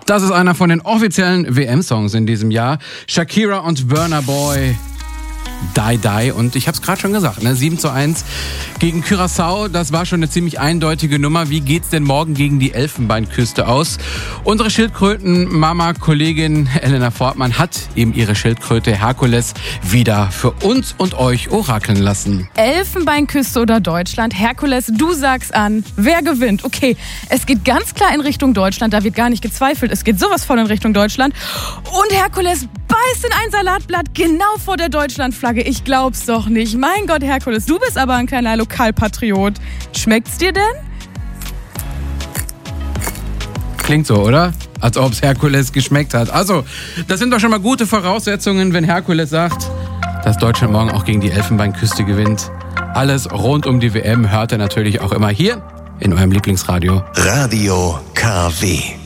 Das ist einer von den offiziellen WM-Songs in diesem Jahr. Shakira und Burna Boy. Die Die. Und ich habe es gerade schon gesagt, 7:1 gegen Curaçao. Das war schon eine ziemlich eindeutige Nummer. Wie geht's denn morgen gegen die Elfenbeinküste aus? Unsere Schildkröten-Mama-Kollegin Elena Fortmann hat eben ihre Schildkröte Herkules wieder für uns und euch orakeln lassen. Elfenbeinküste oder Deutschland? Herkules, du sagst an. Wer gewinnt? Okay, es geht ganz klar in Richtung Deutschland. Da wird gar nicht gezweifelt. Es geht sowas von in Richtung Deutschland. Und Herkules beißt in ein Salatblatt genau vor der Deutschlandflagge. Ich glaub's doch nicht. Mein Gott, Herkules, du bist aber ein kleiner Lokalpatriot. Schmeckt's dir denn? Klingt so, oder? Als ob es Herkules geschmeckt hat. Also, das sind doch schon mal gute Voraussetzungen, wenn Herkules sagt, dass Deutschland morgen auch gegen die Elfenbeinküste gewinnt. Alles rund um die WM hört ihr natürlich auch immer hier in eurem Lieblingsradio. Radio KW.